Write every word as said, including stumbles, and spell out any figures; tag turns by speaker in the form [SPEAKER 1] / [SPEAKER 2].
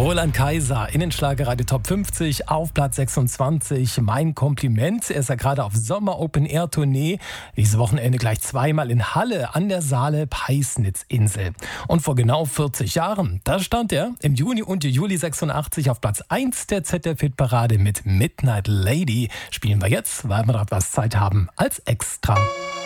[SPEAKER 1] Roland Kaiser in den Schlagerradio Top fünfzig auf Platz sechsundzwanzig. Mein Kompliment. Er ist ja gerade auf Sommer-Open-Air-Tournee. Dieses Wochenende gleich zweimal in Halle an der Saale-Peisnitz-Insel. Und vor genau vierzig Jahren, da stand er im Juni und Juli sechsundachtzig auf Platz eins der Z D F-Hitparade mit Midnight Lady. Spielen wir jetzt, weil wir noch etwas Zeit haben, als Extra.